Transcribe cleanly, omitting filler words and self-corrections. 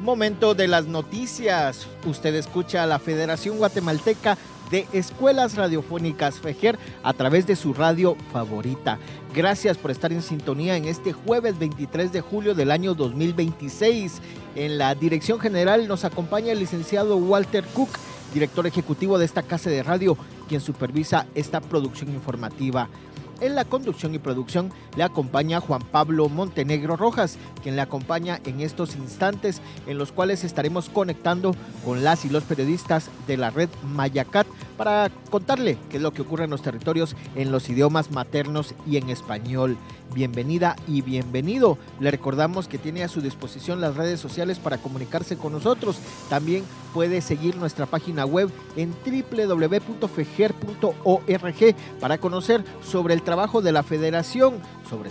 Momento de las noticias. Usted escucha a la Federación Guatemalteca de Escuelas Radiofónicas FEGER a través de su radio favorita. Gracias por estar en sintonía en este jueves 23 de julio del año 2026. En la dirección general nos acompaña el licenciado Walter Cook, director ejecutivo de esta casa de radio, quien supervisa esta producción informativa. En la conducción y producción le acompaña Juan Pablo Montenegro Rojas, quien le acompaña en estos instantes en los cuales estaremos conectando con las y los periodistas de la red Mayacat para contarle qué es lo que ocurre en los territorios en los idiomas maternos y en español. Bienvenida y bienvenido. Le recordamos que tiene a su disposición las redes sociales para comunicarse con nosotros. También puede seguir nuestra página web en www.feger.org para conocer sobre el trabajo de la Federación, sobre